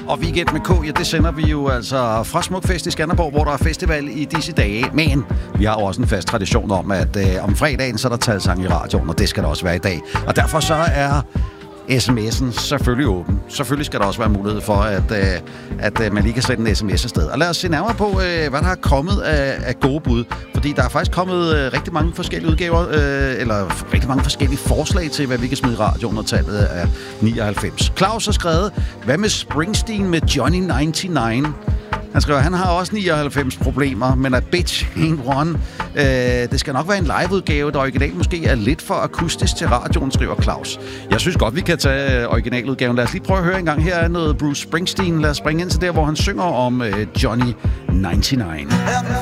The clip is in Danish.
Og Weekend med K, ja, det sender vi jo altså fra Smukfest i Skanderborg, hvor der er festival i disse dage. Men vi har jo også en fast tradition om, at om fredagen, så er der talsang i radioen, og det skal der også være i dag. Og derfor så er sms'en selvfølgelig åben. Selvfølgelig skal der også være mulighed for, at man lige kan sende en sms afsted. Og lad os se nærmere på, hvad der er kommet af gode bud. Fordi der er faktisk kommet rigtig mange forskellige udgaver, eller rigtig mange forskellige forslag til, hvad vi kan smide i radioen, og tallet er 99. Claus har skrevet, hvad med Springsteen med Johnny 99? Han skriver, han har også 99 problemer, men at bitch ain't one. Det skal nok være en liveudgave, der originalt måske er lidt for akustisk til radioen, skriver Claus. Jeg synes godt, vi kan tage originaludgaven. Lad os lige prøve at høre en gang. Her er noget Bruce Springsteen. Lad os springe ind til der, hvor han synger om Johnny 99.